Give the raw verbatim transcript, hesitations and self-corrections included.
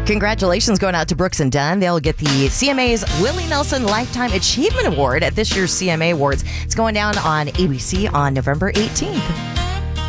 Congratulations going out to Brooks and Dunn. They'll get the C M A's Willie Nelson Lifetime Achievement Award at this year's C M A Awards. It's going down on A B C on November eighteenth.